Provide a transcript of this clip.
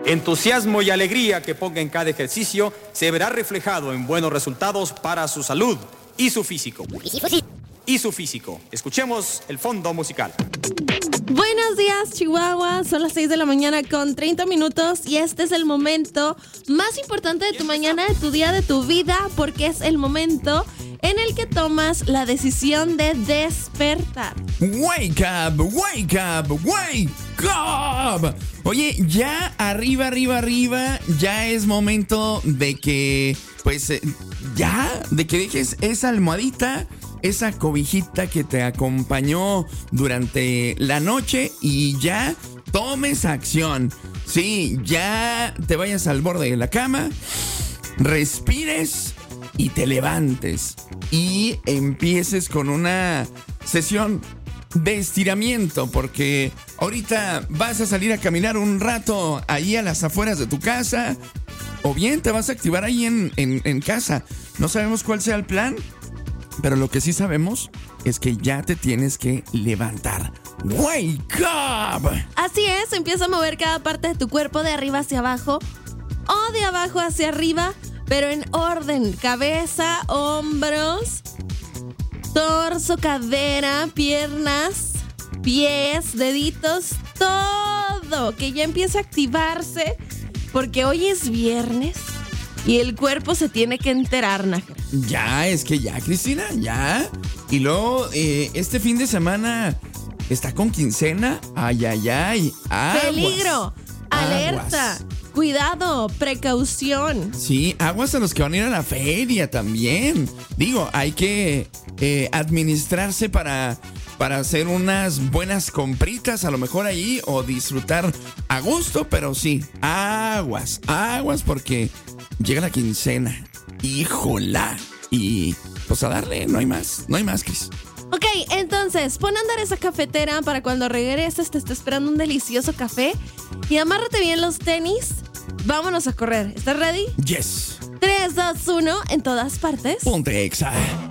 entusiasmo y alegría que ponga en cada ejercicio se verá reflejado en buenos resultados para su salud y su físico. Escuchemos el fondo musical. Buenos días, Chihuahua. Son las 6 de la mañana con 30 minutos y este es el momento más importante de tu mañana, de tu día, de tu vida, porque es el momento en el que tomas la decisión de despertar. Wake up, wake up, wake up. Oye, ya arriba, ya es momento de que, de que dejes esa almohadita, esa cobijita que te acompañó durante la noche y ya tomes acción. Sí, ya te vayas al borde de la cama, respires y te levantes y empieces con una sesión de estiramiento, porque ahorita vas a salir a caminar un rato ahí a las afueras de tu casa, o bien te vas a activar ahí en casa. No sabemos cuál sea el plan, pero lo que sí sabemos es que ya te tienes que levantar. ¡Wake up! Así es, empieza a mover cada parte de tu cuerpo de arriba hacia abajo o de abajo hacia arriba, pero en orden. Cabeza, hombros, torso, cadera, piernas, pies, deditos, todo. Que ya empiece a activarse, porque hoy es viernes y el cuerpo se tiene que enterar, Nájera. Ya, es que ya, Cristina, ya. Y luego, este fin de semana está con quincena. Ay. Aguas. Peligro, alerta, aguas. Cuidado, precaución. Sí, aguas a los que van a ir a la feria también. Digo, hay que administrarse para hacer unas buenas compritas, a lo mejor ahí, o disfrutar a gusto, pero sí, aguas, porque llega la quincena. ¡Híjola! Y pues a darle, no hay más, Cris. Ok, entonces, pon a andar esa cafetera para cuando regreses te esté esperando un delicioso café. Y amárrate bien los tenis. Vámonos a correr. ¿Estás ready? Yes. 3, 2, 1, en todas partes. Ponte Exa.